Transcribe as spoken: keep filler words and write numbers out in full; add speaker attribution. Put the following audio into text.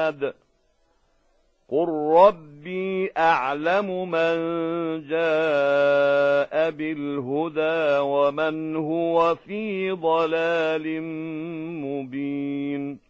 Speaker 1: أحد قل ربي أعلم من جاء بالهدى ومن هو في ضلال مبين